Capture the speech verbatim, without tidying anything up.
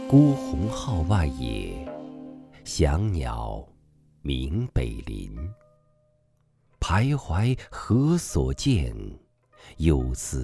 孤鸿号外野，翔鸟鸣北林。徘徊何所见？又似